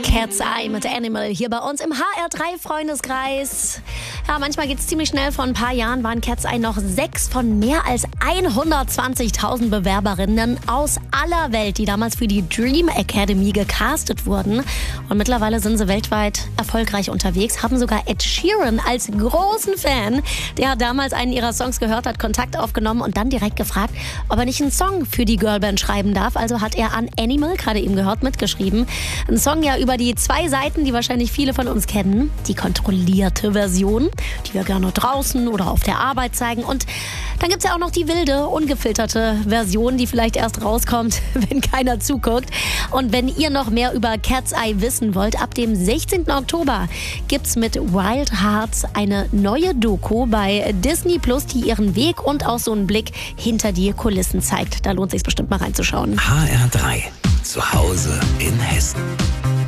Cat's Eye mit Animal hier bei uns im HR3-Freundeskreis. Ja, manchmal geht es ziemlich schnell. Vor ein paar Jahren waren Cat's Eye noch 6 von mehr als 120.000 Bewerberinnen aus aller Welt, die damals für die Dream Academy gecastet wurden. Und mittlerweile sind sie weltweit erfolgreich unterwegs, haben sogar Ed Sheeran als großen Fan, der damals einen ihrer Songs gehört hat, Kontakt aufgenommen und dann direkt gefragt, ob er nicht einen Song für die Girlband schreiben darf. Also hat er an Animal, gerade eben gehört, mitgeschrieben. Ein Song ja über die 2 Seiten, die wahrscheinlich viele von uns kennen. Die kontrollierte Version, die wir gerne draußen oder auf der Arbeit zeigen. Und dann gibt es ja auch noch die wilde, ungefilterte Version, die vielleicht erst rauskommt, wenn keiner zuguckt. Und wenn ihr noch mehr über Cat's Eye wissen wollt, ab dem 16. Oktober gibt's mit Wild Hearts eine neue Doku bei Disney Plus, die ihren Weg und auch so einen Blick hinter die Kulissen zeigt. Da lohnt es sich bestimmt mal reinzuschauen. HR3, zu Hause in Hessen.